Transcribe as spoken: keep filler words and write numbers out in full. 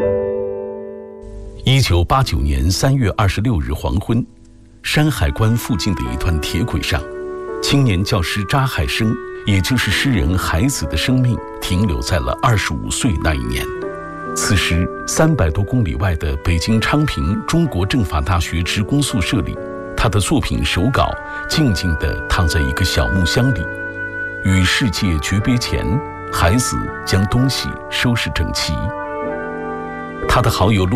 一九八九年三月二十六日黄昏，山海关附近的一段铁轨上，青年教师查海生，也就是诗人海子的生命停留在了二十五岁那一年。此时，三百多公里外的北京昌平中国政法大学职工宿舍里，他的作品手稿静静地躺在一个小木箱里。与世界诀别前，海子将东西收拾整齐。他的好友